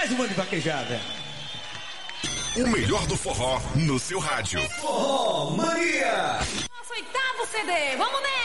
Mais uma de vaquejada. O melhor do forró no seu rádio. Forró Mania. Nosso 8º CD, vamos nessa!